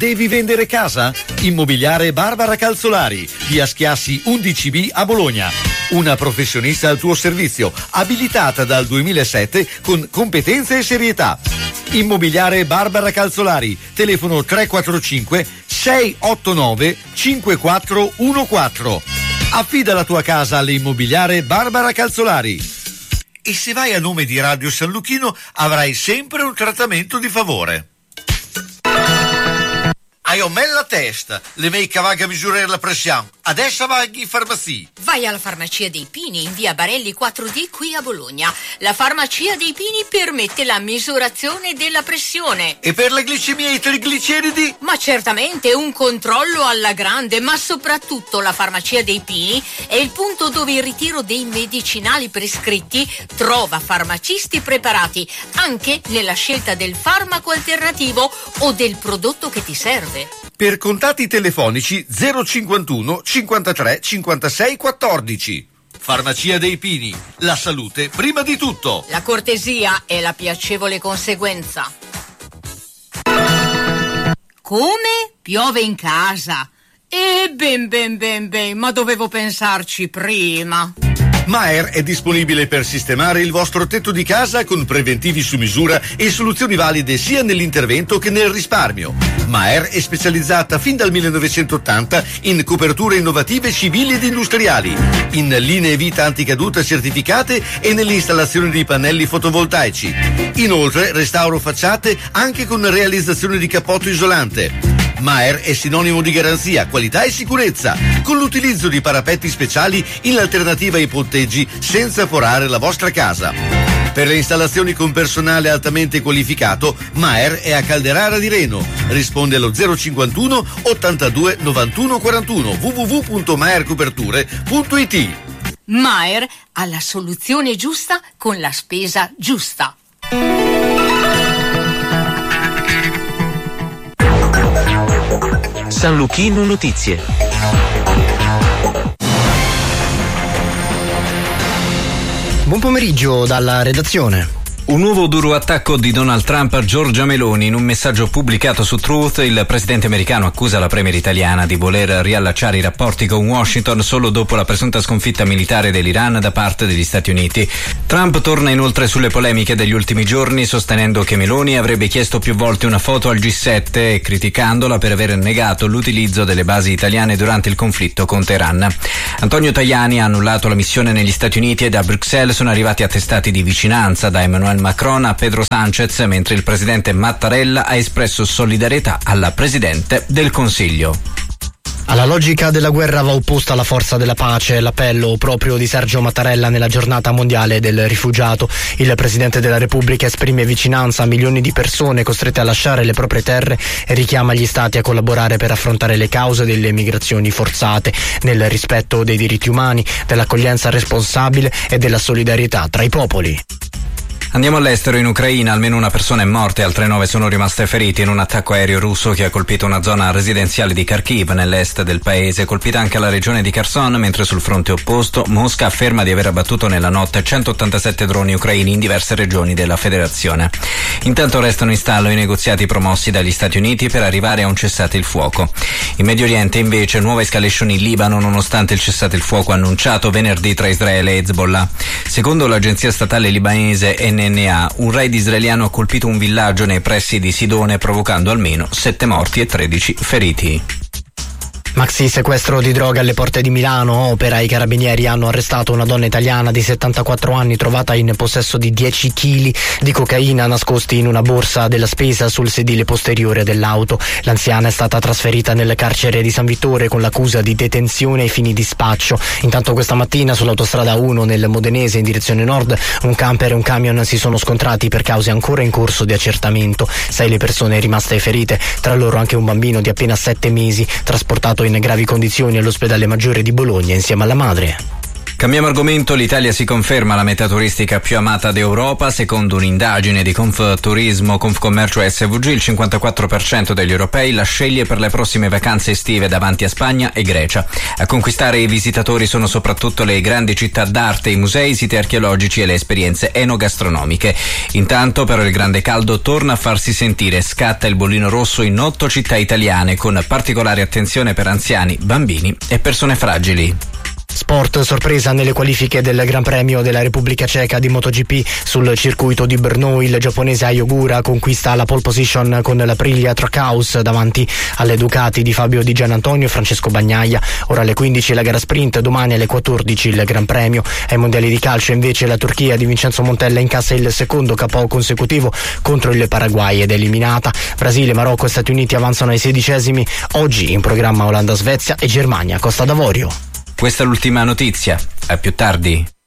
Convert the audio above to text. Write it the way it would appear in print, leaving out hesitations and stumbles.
Devi vendere casa? Immobiliare Barbara Calzolari, via Schiassi 11B a Bologna. Una professionista al tuo servizio, abilitata dal 2007 con competenze e serietà. Immobiliare Barbara Calzolari, telefono 345 689 5414. Affida la tua casa all'immobiliare Barbara Calzolari. E se vai a nome di Radio San Luchino avrai sempre un trattamento di favore. Hai un bella testa, le mei cavaglia a misurare la pressione. Adesso vai in farmacia. Vai alla farmacia dei Pini in via Barelli 4D qui a Bologna. La farmacia dei Pini permette la misurazione della pressione. E per la glicemia e i trigliceridi? Ma certamente un controllo alla grande, ma soprattutto la farmacia dei Pini è il punto dove il ritiro dei medicinali prescritti trova farmacisti preparati anche nella scelta del farmaco alternativo o del prodotto che ti serve. Per contatti telefonici 051 53 56 14. Farmacia dei Pini, la salute prima di tutto. La cortesia è la piacevole conseguenza. Come? Piove in casa? Ben, ma dovevo pensarci prima. Maer è disponibile per sistemare il vostro tetto di casa con preventivi su misura e soluzioni valide sia nell'intervento che nel risparmio. Maer è specializzata fin dal 1980 in coperture innovative civili ed industriali, in linee vita anticaduta certificate e nell'installazione di pannelli fotovoltaici. Inoltre restauro facciate anche con realizzazione di cappotto isolante. Maer è sinonimo di garanzia, qualità e sicurezza, con l'utilizzo di parapetti speciali in alternativa ai ponteggi senza forare la vostra casa. Per le installazioni con personale altamente qualificato, Maer è a Calderara di Reno. Risponde allo 051 82 91 41 www.maercoperture.it. Maer ha la soluzione giusta con la spesa giusta. San Luchino Notizie. Buon pomeriggio dalla redazione. Un nuovo duro attacco di Donald Trump a Giorgia Meloni. In un messaggio pubblicato su Truth, il presidente americano accusa la premier italiana di voler riallacciare i rapporti con Washington solo dopo la presunta sconfitta militare dell'Iran da parte degli Stati Uniti. Trump torna inoltre sulle polemiche degli ultimi giorni, sostenendo che Meloni avrebbe chiesto più volte una foto al G7 e criticandola per aver negato l'utilizzo delle basi italiane durante il conflitto con Teheran. Antonio Tajani ha annullato la missione negli Stati Uniti e da Bruxelles sono arrivati attestati di vicinanza da Emmanuel Macron a Pedro Sánchez, mentre il presidente Mattarella ha espresso solidarietà alla presidente del Consiglio. Alla logica della guerra va opposta la forza della pace, l'appello proprio di Sergio Mattarella nella giornata mondiale del rifugiato. Il Presidente della Repubblica esprime vicinanza a milioni di persone costrette a lasciare le proprie terre e richiama gli Stati a collaborare per affrontare le cause delle migrazioni forzate, nel rispetto dei diritti umani, dell'accoglienza responsabile e della solidarietà tra i popoli. Andiamo all'estero. In Ucraina almeno una persona è morta e altre 9 sono rimaste ferite in un attacco aereo russo che ha colpito una zona residenziale di Kharkiv nell'est del paese, colpita anche la regione di Kherson, mentre sul fronte opposto Mosca afferma di aver abbattuto nella notte 187 droni ucraini in diverse regioni della federazione. Intanto restano in stallo i negoziati promossi dagli Stati Uniti per arrivare a un cessate il fuoco. In Medio Oriente invece nuova escalation in Libano nonostante il cessate il fuoco annunciato venerdì tra Israele e Hezbollah. Secondo l'agenzia statale libanese NNA, un raid israeliano ha colpito un villaggio nei pressi di Sidone provocando almeno 7 morti e 13 feriti. Maxi sequestro di droga alle porte di Milano. Opera. I carabinieri hanno arrestato una donna italiana di 74 anni trovata in possesso di 10 kg di cocaina nascosti in una borsa della spesa sul sedile posteriore dell'auto. L'anziana è stata trasferita nel carcere di San Vittore con l'accusa di detenzione ai fini di spaccio. Intanto questa mattina sull'autostrada 1 nel Modenese in direzione nord un camper e un camion si sono scontrati per cause ancora in corso di accertamento. 6 le persone rimaste ferite, tra loro anche un bambino di appena 7 mesi trasportato in gravi condizioni all'ospedale maggiore di Bologna insieme alla madre. Cambiamo argomento, l'Italia si conferma la meta turistica più amata d'Europa. Secondo un'indagine di Confturismo, Confcommercio e SVG, il 54% degli europei la sceglie per le prossime vacanze estive davanti a Spagna e Grecia. A conquistare i visitatori sono soprattutto le grandi città d'arte, i musei, i siti archeologici e le esperienze enogastronomiche. Intanto però il grande caldo torna a farsi sentire, scatta il bollino rosso in 8 città italiane, con particolare attenzione per anziani, bambini e persone fragili. Sport, sorpresa nelle qualifiche del Gran Premio della Repubblica Ceca di MotoGP. Sul circuito di Brno il giapponese Ayogura conquista la pole position con l'Aprilia Trackhouse davanti alle Ducati di Fabio Di Gianantonio e Francesco Bagnaia. Ora alle 15 la gara sprint, domani alle 14 il Gran Premio. Ai mondiali di calcio invece la Turchia di Vincenzo Montella incassa il secondo KO consecutivo contro il Paraguay ed è eliminata. Brasile, Marocco e Stati Uniti avanzano ai 16esimi. Oggi in programma Olanda-Svezia e Germania-Costa d'Avorio. Questa è l'ultima notizia. A più tardi.